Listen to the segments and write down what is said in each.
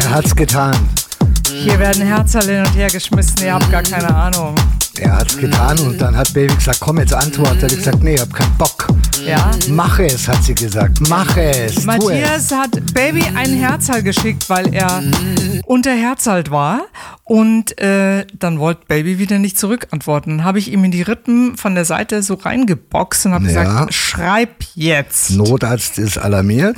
Er hat's getan. Hier werden Herzerl hin und her geschmissen, ihr habt gar keine Ahnung. Er hat's getan und dann hat Baby gesagt, komm jetzt antworte. Hat gesagt, nee, ich hab keinen Bock. Ja. Mach es, hat sie gesagt. Mach es. Matthias hat Baby ein Herzerl geschickt, weil er unterherzalt war. Und dann wollte Baby wieder nicht zurückantworten. Habe ich ihm in die Rippen von der Seite so reingeboxt und habe gesagt, schreib jetzt. Notarzt ist alarmiert.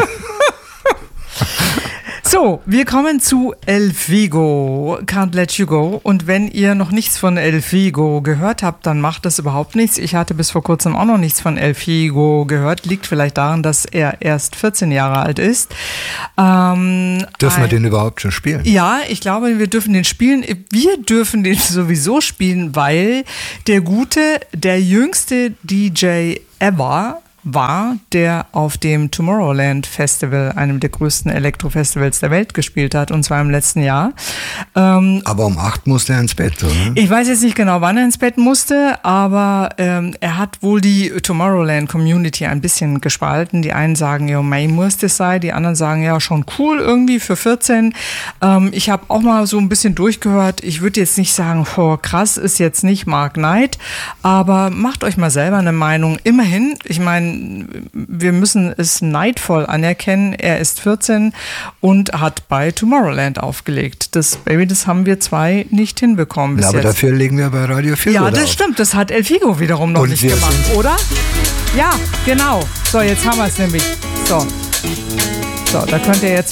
So, wir kommen zu El Figo, Can't Let You Go. Und wenn ihr noch nichts von El Figo gehört habt, dann macht das überhaupt nichts. Ich hatte bis vor kurzem auch noch nichts von El Figo gehört. Liegt vielleicht daran, dass er erst 14 Jahre alt ist. Dürfen wir den überhaupt schon spielen? Ja, ich glaube, wir dürfen den spielen. Wir dürfen den sowieso spielen, weil der jüngste DJ ever war, der auf dem Tomorrowland Festival, einem der größten Elektrofestivals der Welt, gespielt hat, und zwar im letzten Jahr. Aber um 8 musste er ins Bett, oder? Ich weiß jetzt nicht genau, wann er ins Bett musste, aber er hat wohl die Tomorrowland-Community ein bisschen gespalten. Die einen sagen, ja, May muss das sein, die anderen sagen, ja, schon cool irgendwie für 14. Ich habe auch mal so ein bisschen durchgehört. Ich würde jetzt nicht sagen, oh, krass, ist jetzt nicht Mark Knight, aber macht euch mal selber eine Meinung. Immerhin, ich meine, wir müssen es neidvoll anerkennen. Er ist 14 und hat bei Tomorrowland aufgelegt. Das haben wir zwei nicht hinbekommen bis aber jetzt. dafür legen wir bei Radio 4 Ja, auf. das stimmt. Das hat El Figo wiederum noch Und nicht wir gemacht, oder? Ja, genau. So, jetzt haben wir es nämlich. So, da könnt ihr jetzt